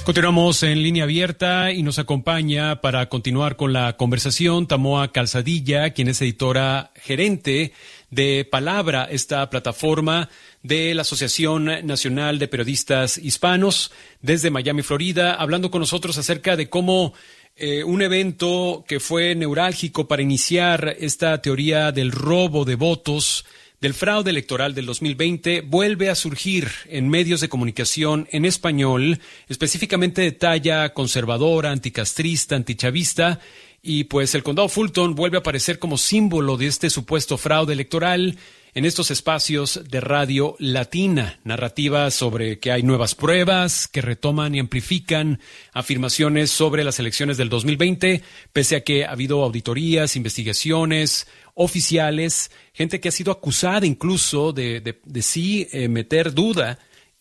Continuamos en línea abierta y nos acompaña para continuar con la conversación Tamoa Calzadilla, quien es editora gerente de Palabra, esta plataforma de la Asociación Nacional de Periodistas Hispanos desde Miami, Florida, hablando con nosotros acerca de cómo un evento que fue neurálgico para iniciar esta teoría del robo de votos, del fraude electoral del 2020, vuelve a surgir en medios de comunicación en español, específicamente de talla conservadora, anticastrista, antichavista, y pues el condado Fulton vuelve a aparecer como símbolo de este supuesto fraude electoral en estos espacios de radio latina, narrativas sobre que hay nuevas pruebas que retoman y amplifican afirmaciones sobre las elecciones del 2020, pese a que ha habido auditorías, investigaciones oficiales, gente que ha sido acusada incluso de sí meter duda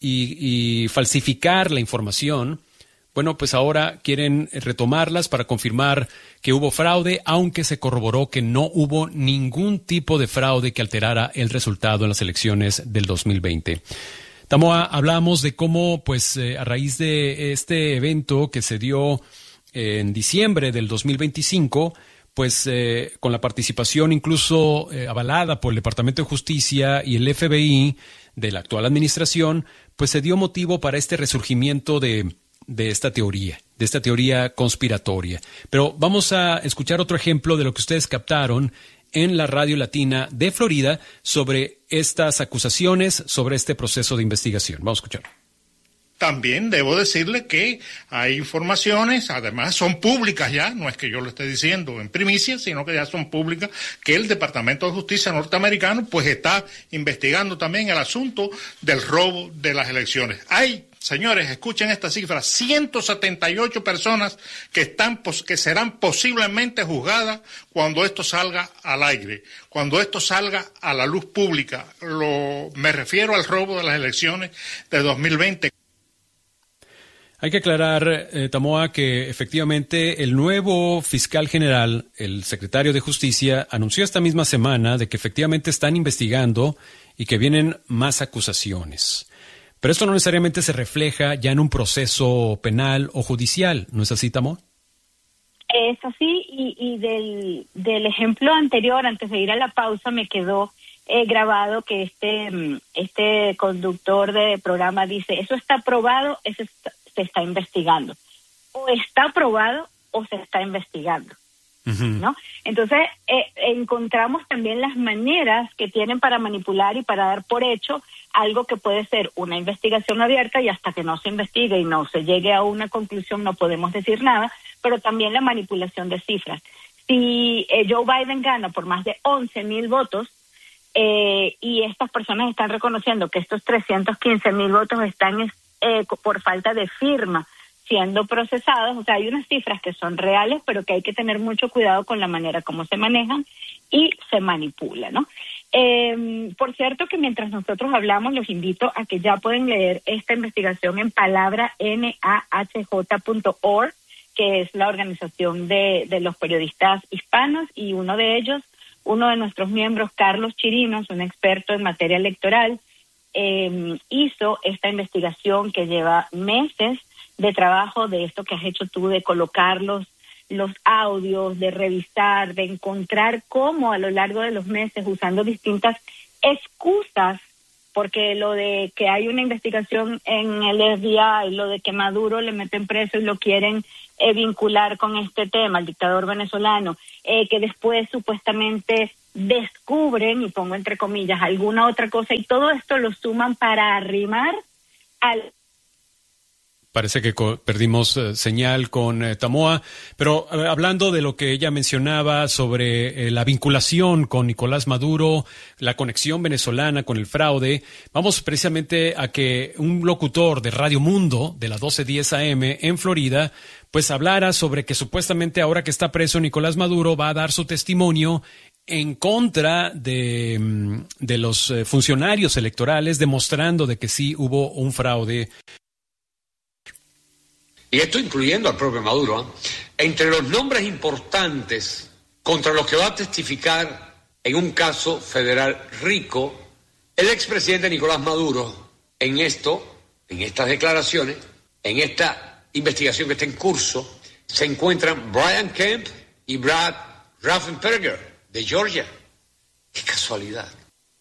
y falsificar la información. Bueno, pues ahora quieren retomarlas para confirmar que hubo fraude, aunque se corroboró que no hubo ningún tipo de fraude que alterara el resultado en las elecciones del 2020. Tamoa, hablamos de cómo, pues, a raíz de este evento que se dio en diciembre del 2025, pues con la participación incluso avalada por el Departamento de Justicia y el FBI de la actual administración, pues se dio motivo para este resurgimiento de esta teoría conspiratoria. Pero vamos a escuchar otro ejemplo de lo que ustedes captaron en la Radio Latina de Florida sobre estas acusaciones, sobre este proceso de investigación. Vamos a escuchar. También debo decirle que hay informaciones, además son públicas ya, no es que yo lo esté diciendo en primicia, sino que ya son públicas, que el Departamento de Justicia norteamericano pues está investigando también el asunto del robo de las elecciones. Señores, escuchen esta cifra, 178 personas que serán posiblemente juzgadas cuando esto salga al aire, cuando esto salga a la luz pública. Me refiero al robo de las elecciones de 2020. Hay que aclarar, Tamoa, que efectivamente el nuevo fiscal general, el secretario de Justicia, anunció esta misma semana de que efectivamente están investigando y que vienen más acusaciones. Pero esto no necesariamente se refleja ya en un proceso penal o judicial, ¿no es así, Tamoa? Es así, y del ejemplo anterior, antes de ir a la pausa, me quedó grabado que este conductor de programa dice, eso está probado, eso se está investigando. O está probado o se está investigando. ¿No? Entonces, encontramos también las maneras que tienen para manipular y para dar por hecho algo que puede ser una investigación abierta y hasta que no se investigue y no se llegue a una conclusión no podemos decir nada, pero también la manipulación de cifras. Si Joe Biden gana por más de 11,000 votos y estas personas están reconociendo que estos 315,000 votos están por falta de firma siendo procesados, o sea, hay unas cifras que son reales, pero que hay que tener mucho cuidado con la manera como se manejan y se manipula, ¿no? Por cierto que mientras nosotros hablamos, los invito a que ya pueden leer esta investigación en Palabra, NAHJ.org, que es la organización de los periodistas hispanos, y uno de nuestros miembros, Carlos Chirinos, un experto en materia electoral, hizo esta investigación que lleva meses de trabajo, de esto que has hecho tú, de colocar los audios, de revisar, de encontrar cómo a lo largo de los meses, usando distintas excusas, porque lo de que hay una investigación en el FBI, lo de que Maduro le meten preso y lo quieren vincular con este tema, el dictador venezolano, que después supuestamente descubren, y pongo entre comillas, alguna otra cosa, y todo esto lo suman para arrimar al... Parece que perdimos señal con Tamoa, pero hablando de lo que ella mencionaba sobre la vinculación con Nicolás Maduro, la conexión venezolana con el fraude, vamos precisamente a que un locutor de Radio Mundo, de la 1210 AM en Florida, pues hablara sobre que supuestamente ahora que está preso Nicolás Maduro va a dar su testimonio en contra de los funcionarios electorales, demostrando de que sí hubo un fraude. Y esto incluyendo al propio Maduro, entre los nombres importantes contra los que va a testificar en un caso federal rico, el expresidente Nicolás Maduro, en estas declaraciones, en esta investigación que está en curso, se encuentran Brian Kemp y Brad Raffensperger de Georgia. ¡Qué casualidad!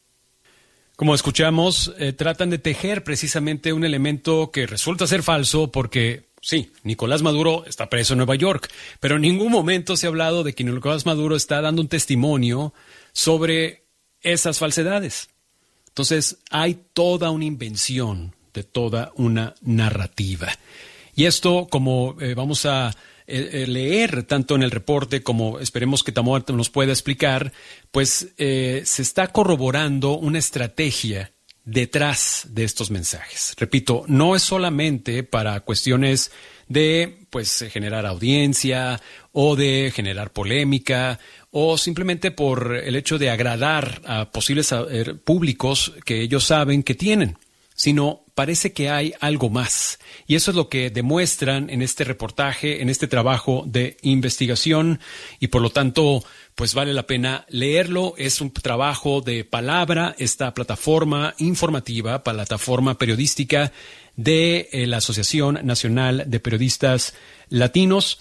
Como escuchamos, tratan de tejer precisamente un elemento que resulta ser falso porque, sí, Nicolás Maduro está preso en Nueva York, pero en ningún momento se ha hablado de que Nicolás Maduro está dando un testimonio sobre esas falsedades. Entonces, hay toda una invención de toda una narrativa. Y esto, como vamos a leer tanto en el reporte como esperemos que Tamoa nos pueda explicar, pues se está corroborando una estrategia detrás de estos mensajes. Repito, no es solamente para cuestiones de pues generar audiencia o de generar polémica o simplemente por el hecho de agradar a posibles públicos que ellos saben que tienen, sino parece que hay algo más. Y eso es lo que demuestran en este reportaje, en este trabajo de investigación, y por lo tanto, pues vale la pena leerlo. Es un trabajo de palabra, esta plataforma informativa, plataforma periodística de la Asociación Nacional de Periodistas Latinos,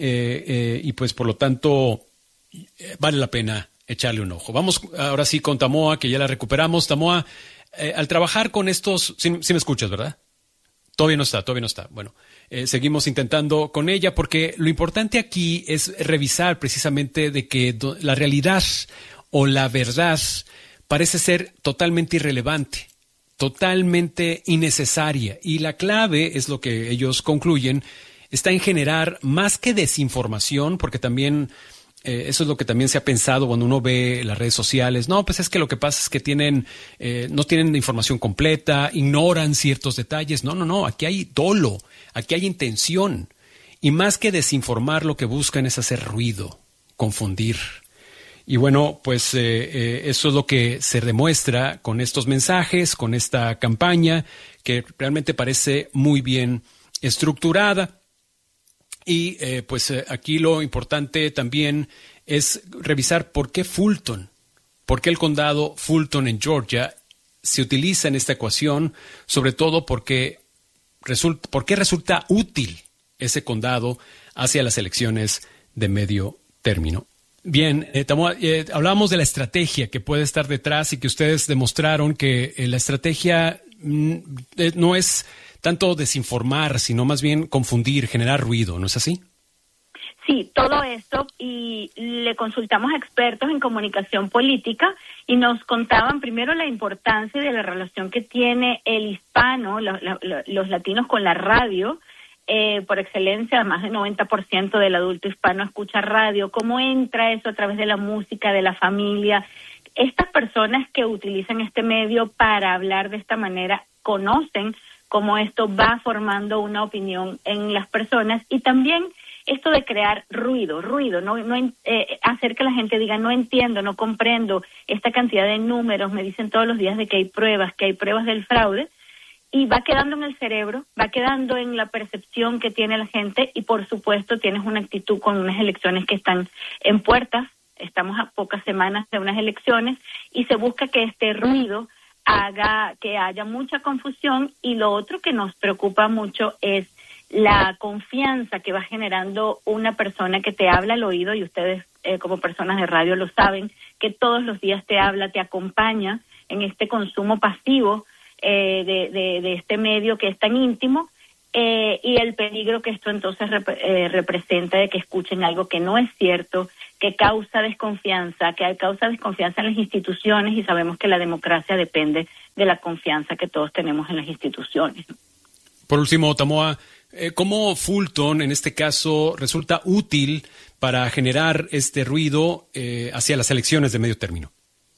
y pues por lo tanto, vale la pena echarle un ojo. Vamos ahora sí con Tamoa, que ya la recuperamos. Tamoa, al trabajar con estos, sí me escuchas, ¿verdad? Todavía no está. Bueno, seguimos intentando con ella porque lo importante aquí es revisar precisamente de que la realidad o la verdad parece ser totalmente irrelevante, totalmente innecesaria. Y la clave, es lo que ellos concluyen, está en generar más que desinformación, porque también eso es lo que también se ha pensado cuando uno ve las redes sociales. No, pues es que lo que pasa es que no tienen información completa, ignoran ciertos detalles. No, aquí hay dolo, aquí hay intención. Y más que desinformar, lo que buscan es hacer ruido, confundir. Y bueno, pues eso es lo que se demuestra con estos mensajes, con esta campaña, que realmente parece muy bien estructurada. Y pues aquí lo importante también es revisar por qué Fulton, por qué el condado Fulton en Georgia se utiliza en esta ecuación, sobre todo por qué resulta útil ese condado hacia las elecciones de medio término. Bien, hablábamos de la estrategia que puede estar detrás y que ustedes demostraron que la estrategia no es tanto desinformar, sino más bien confundir, generar ruido, ¿no es así? Sí, todo esto, y le consultamos a expertos en comunicación política y nos contaban primero la importancia de la relación que tiene el hispano, los latinos con la radio. Por excelencia, más del 90% del adulto hispano escucha radio. ¿Cómo entra eso a través de la música, de la familia? Estas personas que utilizan este medio para hablar de esta manera conocen cómo esto va formando una opinión en las personas, y también esto de crear ruido, hacer que la gente diga no entiendo, no comprendo esta cantidad de números, me dicen todos los días de que hay pruebas del fraude, y va quedando en el cerebro, va quedando en la percepción que tiene la gente, y por supuesto tienes una actitud con unas elecciones que están en puertas, estamos a pocas semanas de unas elecciones, y se busca que este ruido haga que haya mucha confusión. Y lo otro que nos preocupa mucho es la confianza que va generando una persona que te habla al oído, y ustedes como personas de radio lo saben, que todos los días te habla, te acompaña en este consumo pasivo de este medio que es tan íntimo, y el peligro que esto entonces representa de que escuchen algo que no es cierto, que causa desconfianza en las instituciones, y sabemos que la democracia depende de la confianza que todos tenemos en las instituciones. Por último, Tamoa, ¿cómo Fulton, en este caso, resulta útil para generar este ruido hacia las elecciones de medio término?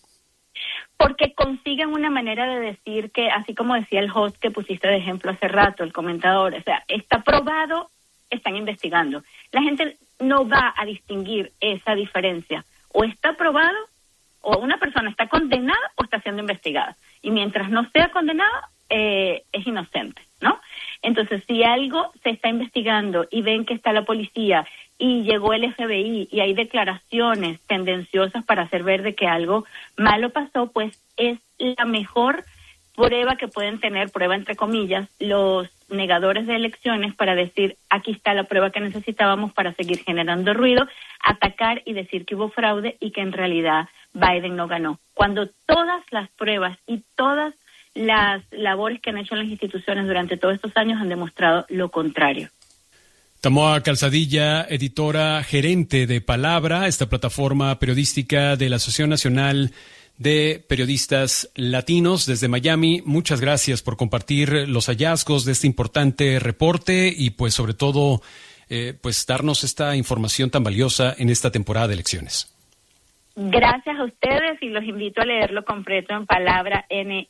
Porque consiguen una manera de decir que, así como decía el host que pusiste de ejemplo hace rato, el comentador, o sea, está probado, están investigando. La gente no va a distinguir esa diferencia. O está probado, o una persona está condenada o está siendo investigada. Y mientras no sea condenada, es inocente, ¿no? Entonces, si algo se está investigando y ven que está la policía y llegó el FBI y hay declaraciones tendenciosas para hacer ver de que algo malo pasó, pues es la mejor prueba que pueden tener, prueba entre comillas, los negadores de elecciones para decir, aquí está la prueba que necesitábamos para seguir generando ruido, atacar y decir que hubo fraude y que en realidad Biden no ganó. Cuando todas las pruebas y todas las labores que han hecho las instituciones durante todos estos años han demostrado lo contrario. Tamoa Calzadilla, editora gerente de Palabra, esta plataforma periodística de la Asociación Nacional de Periodistas Latinos desde Miami. Muchas gracias por compartir los hallazgos de este importante reporte y pues sobre todo pues darnos esta información tan valiosa en esta temporada de elecciones. Gracias a ustedes y los invito a leerlo completo en Palabra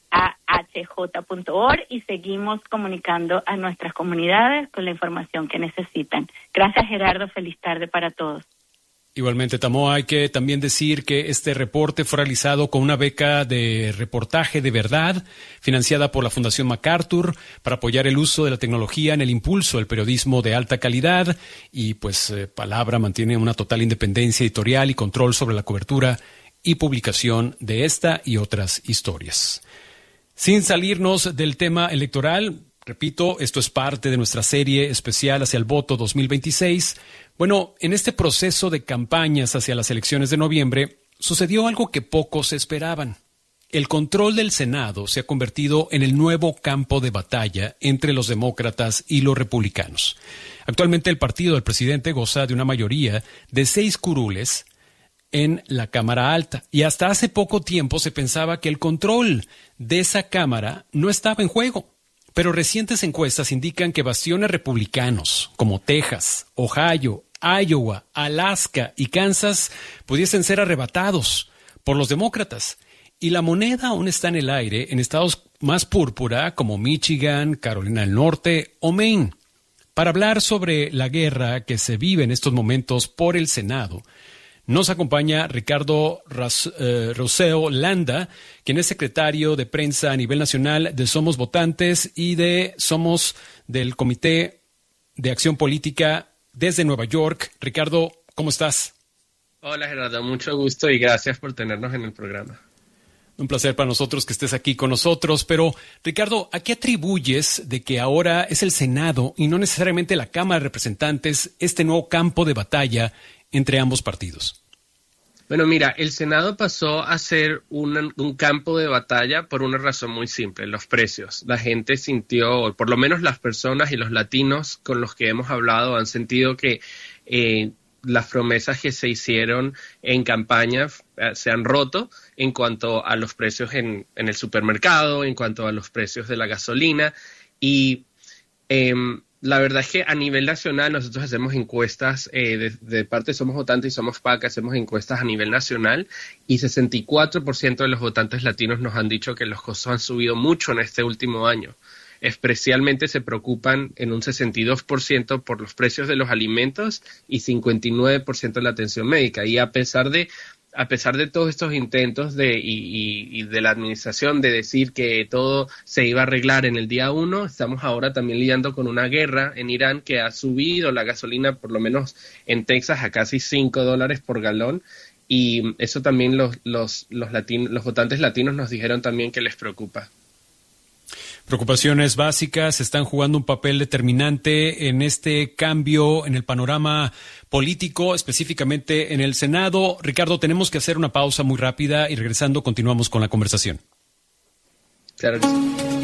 NAHJ.org y seguimos comunicando a nuestras comunidades con la información que necesitan. Gracias, Gerardo. Feliz tarde para todos. Igualmente, Tamoa, hay que también decir que este reporte fue realizado con una beca de reportaje de verdad financiada por la Fundación MacArthur para apoyar el uso de la tecnología en el impulso del periodismo de alta calidad y pues Palabra mantiene una total independencia editorial y control sobre la cobertura y publicación de esta y otras historias. Sin salirnos del tema electoral, repito, esto es parte de nuestra serie especial hacia el voto 2026. Bueno, en este proceso de campañas hacia las elecciones de noviembre, sucedió algo que pocos esperaban. El control del Senado se ha convertido en el nuevo campo de batalla entre los demócratas y los republicanos. Actualmente el partido del presidente goza de una mayoría de 6 curules en la Cámara Alta. Y hasta hace poco tiempo se pensaba que el control de esa Cámara no estaba en juego. Pero recientes encuestas indican que bastiones republicanos como Texas, Ohio, Iowa, Alaska y Kansas pudiesen ser arrebatados por los demócratas. Y la moneda aún está en el aire en estados más púrpura como Michigan, Carolina del Norte o Maine. Para hablar sobre la guerra que se vive en estos momentos por el Senado, nos acompaña Ricardo Roseo Landa, quien es secretario de prensa a nivel nacional de Somos Votantes y de Somos del Comité de Acción Política desde Nueva York. Ricardo, ¿cómo estás? Hola Gerardo, mucho gusto y gracias por tenernos en el programa. Un placer para nosotros que estés aquí con nosotros, pero Ricardo, ¿a qué atribuyes de que ahora es el Senado y no necesariamente la Cámara de Representantes este nuevo campo de batalla entre ambos partidos? Bueno, mira, el Senado pasó a ser un campo de batalla por una razón muy simple, los precios. La gente sintió, o por lo menos las personas y los latinos con los que hemos hablado han sentido que las promesas que se hicieron en campaña se han roto en cuanto a los precios en el supermercado, en cuanto a los precios de la gasolina y la verdad es que a nivel nacional nosotros hacemos encuestas de parte de Somos Votantes y Somos PAC, hacemos encuestas a nivel nacional y 64% de los votantes latinos nos han dicho que los costos han subido mucho en este último año. Especialmente se preocupan en un 62% por los precios de los alimentos y 59% de la atención médica. Y a pesar de todos estos intentos y de la administración de decir que todo se iba a arreglar en el día 1, estamos ahora también lidiando con una guerra en Irán que ha subido la gasolina, por lo menos en Texas, a casi $5 por galón. Y eso también los votantes latinos nos dijeron también que les preocupa. Preocupaciones básicas están jugando un papel determinante en este cambio en el panorama político, específicamente en el Senado. Ricardo, tenemos que hacer una pausa muy rápida y regresando continuamos con la conversación. Claro que sí.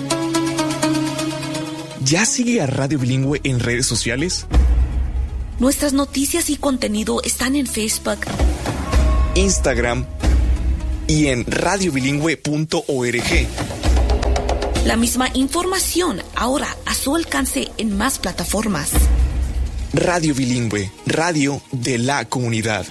¿Ya sigue a Radio Bilingüe en redes sociales? Nuestras noticias y contenido están en Facebook, Instagram y en radiobilingüe.org. La misma información ahora a su alcance en más plataformas. Radio Bilingüe, radio de la comunidad.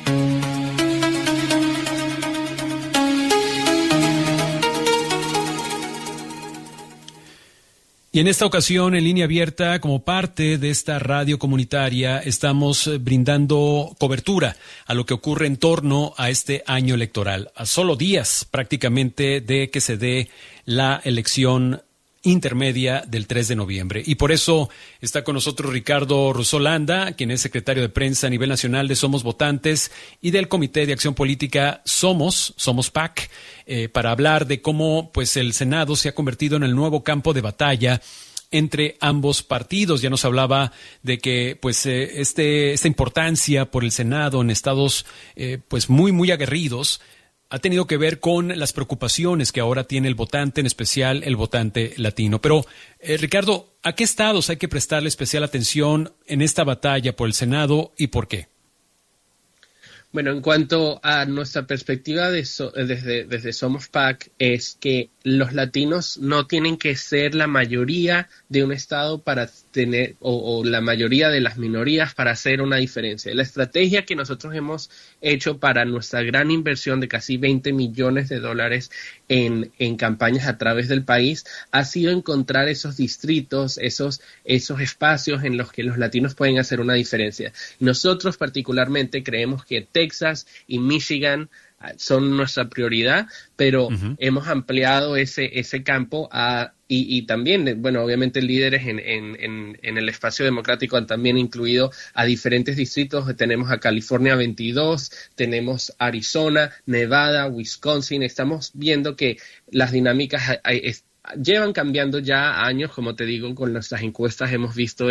Y en esta ocasión, en línea abierta, como parte de esta radio comunitaria, estamos brindando cobertura a lo que ocurre en torno a este año electoral, a solo días prácticamente de que se dé la elección intermedia del 3 de noviembre. Y por eso está con nosotros Ricardo Roseo Landa, quien es secretario de prensa a nivel nacional de Somos Votantes y del Comité de Acción Política Somos PAC, para hablar de cómo pues el Senado se ha convertido en el nuevo campo de batalla entre ambos partidos. Ya nos hablaba de que pues esta importancia por el Senado en estados pues muy aguerridos ha tenido que ver con las preocupaciones que ahora tiene el votante, en especial el votante latino. Pero, Ricardo, ¿a qué estados hay que prestarle especial atención en esta batalla por el Senado y por qué? Bueno, en cuanto a nuestra perspectiva desde Somos PAC, es que los latinos no tienen que ser la mayoría de un estado para tener, o la mayoría de las minorías para hacer una diferencia. La estrategia que nosotros hemos hecho para nuestra gran inversión de casi $20 millones en campañas a través del país ha sido encontrar esos distritos, esos espacios en los que los latinos pueden hacer una diferencia. Nosotros particularmente creemos que Texas y Michigan son nuestra prioridad, pero hemos ampliado ese campo y también, bueno, obviamente líderes en el espacio democrático han también incluido a diferentes distritos. Tenemos a California 22, tenemos Arizona, Nevada, Wisconsin. Estamos viendo que las dinámicas llevan cambiando ya años, como te digo, con nuestras encuestas hemos visto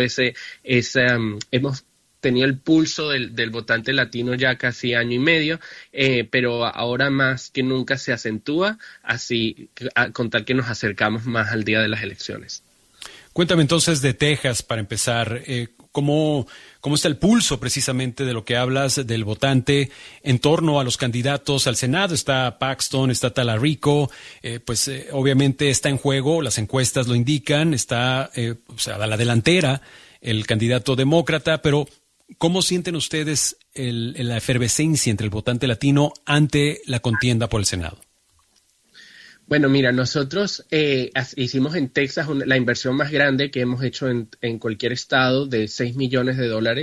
hemos tenido el pulso del votante latino ya casi año y medio, pero ahora más que nunca se acentúa, así con tal que nos acercamos más al día de las elecciones. Cuéntame entonces de Texas, para empezar. ¿Cómo está el pulso precisamente de lo que hablas del votante en torno a los candidatos al Senado? Está Paxton, está Talarico, obviamente está en juego, las encuestas lo indican, está a la delantera el candidato demócrata, pero ¿cómo sienten ustedes la efervescencia entre el votante latino ante la contienda por el Senado? Bueno, mira, nosotros hicimos en Texas la inversión más grande que hemos hecho en cualquier estado de $6 millones,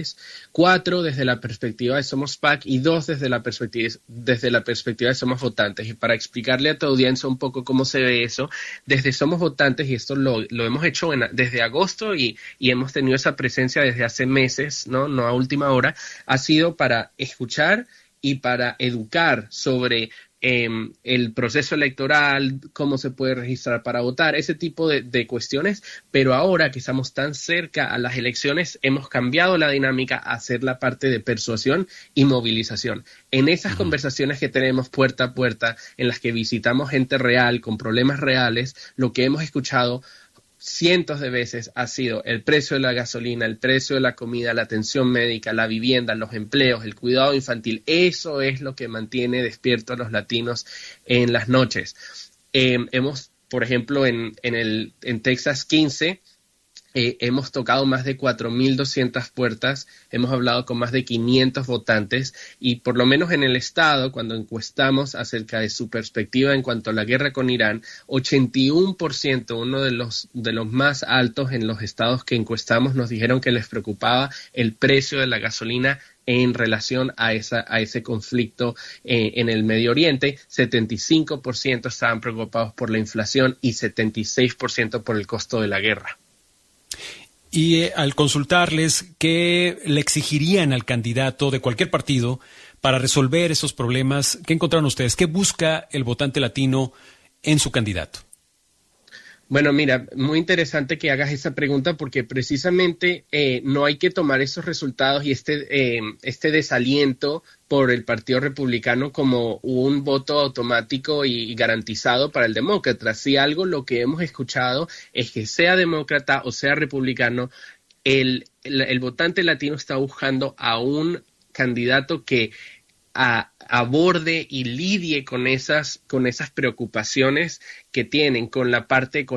4 desde la perspectiva de Somos PAC y 2 desde la perspectiva de Somos Votantes. Y para explicarle a tu audiencia un poco cómo se ve eso, desde Somos Votantes, y esto lo hemos hecho desde agosto y hemos tenido esa presencia desde hace meses, no a última hora, ha sido para escuchar y para educar sobre el proceso electoral, cómo se puede registrar para votar, ese tipo de cuestiones, pero ahora que estamos tan cerca a las elecciones, hemos cambiado la dinámica a hacer la parte de persuasión y movilización. En esas conversaciones que tenemos puerta a puerta, en las que visitamos gente real, con problemas reales, lo que hemos escuchado cientos de veces ha sido el precio de la gasolina, el precio de la comida, la atención médica, la vivienda, los empleos, el cuidado infantil. Eso es lo que mantiene despiertos a los latinos en las noches. Hemos, por ejemplo, en Texas 15, hemos tocado más de 4.200 puertas, hemos hablado con más de 500 votantes y por lo menos en el estado, cuando encuestamos acerca de su perspectiva en cuanto a la guerra con Irán, 81%, uno de los más altos en los estados que encuestamos, nos dijeron que les preocupaba el precio de la gasolina en relación a ese conflicto en el Medio Oriente. 75% estaban preocupados por la inflación y 76% por el costo de la guerra. Y al consultarles, ¿qué le exigirían al candidato de cualquier partido para resolver esos problemas? ¿Qué encontraron ustedes? ¿Qué busca el votante latino en su candidato? Bueno, mira, muy interesante que hagas esa pregunta porque precisamente no hay que tomar esos resultados y este desaliento por el Partido Republicano como un voto automático y garantizado para el demócrata. Si algo lo que hemos escuchado es que sea demócrata o sea republicano, el votante latino está buscando a un candidato que aborde y lidie con esas preocupaciones que tienen con la parte económica